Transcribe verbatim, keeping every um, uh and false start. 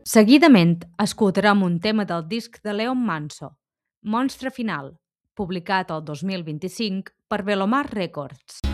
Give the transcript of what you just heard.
Seguidament escoltarem un tema del disc de Leon Manso, Monstre Final, publicat el dos mil vint-i-cinc per Velomar Records.